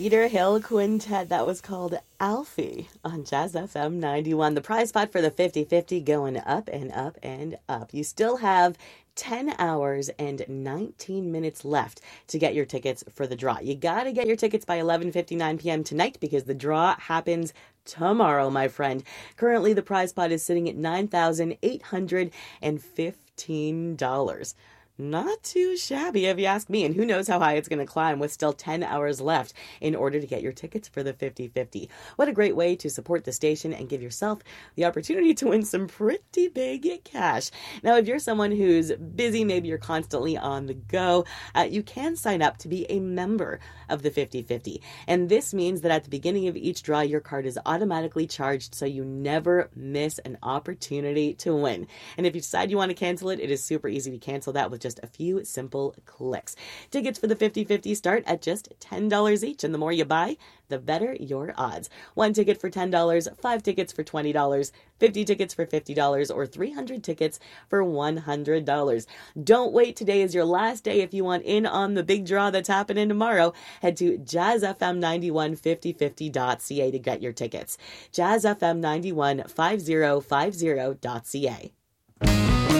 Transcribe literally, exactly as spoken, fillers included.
Peter Hill Quintet. That was called Alfie on Jazz F M ninety-one. The prize pot for the fifty fifty going up and up and up. You still have ten hours and nineteen minutes left to get your tickets for the draw. You got to get your tickets by eleven fifty-nine p.m. tonight because the draw happens tomorrow, my friend. Currently, the prize pot is sitting at nine thousand eight hundred fifteen dollars. Not too shabby, if you ask me, and who knows how high it's going to climb with still ten hours left in order to get your tickets for the fifty fifty. What a great way to support the station and give yourself the opportunity to win some pretty big cash. Now, if you're someone who's busy, maybe you're constantly on the go, uh, you can sign up to be a member of the fifty fifty. And this means that at the beginning of each draw, your card is automatically charged so you never miss an opportunity to win. And if you decide you want to cancel it, it is super easy to cancel that with just a few simple clicks. Tickets for the fifty fifty start at just ten dollars each, and the more you buy, the better your odds. One ticket for ten dollars, five tickets for twenty dollars, fifty tickets for fifty dollars, or three hundred tickets for one hundred dollars. Don't wait. Today is your last day. If you want in on the big draw that's happening tomorrow, head to jazz f m nine one fifty fifty dot c a to get your tickets. jazz f m nine one five zero five zero dot c a.